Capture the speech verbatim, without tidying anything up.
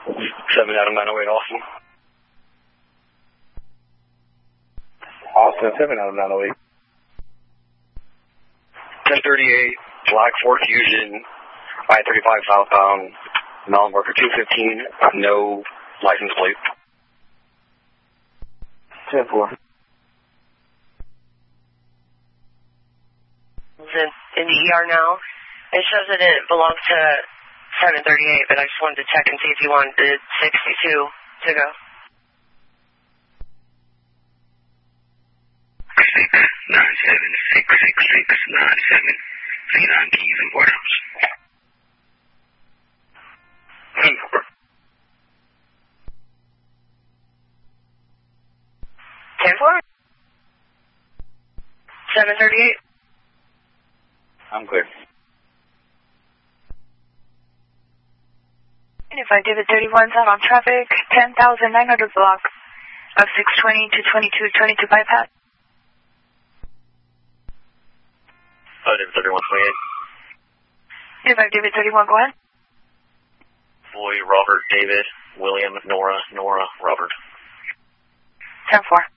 seven out of nine oh eight, Austin. Austin, seven out of nine oh eight. ten thirty-eight, Black Ford Fusion, I thirty-five southbound, mile marker two fifteen, no license plate. ten four. In, in the E R now. It shows that it belongs to seven thirty-eight, but I just wanted to check and see if you wanted the sixty-two to go. six nine seven six six six nine seven, Phenom Keys and Boardhouse. ten four? seven thirty-eight? I'm clear. Unified David thirty-one, out on traffic, ten thousand nine hundred block of six twenty to twenty-two twenty-two bypass. Uh, David thirty-one twenty-eight. Unified David thirty-one, go ahead. Boy, Robert, David, William, Nora, Nora, Robert. ten four.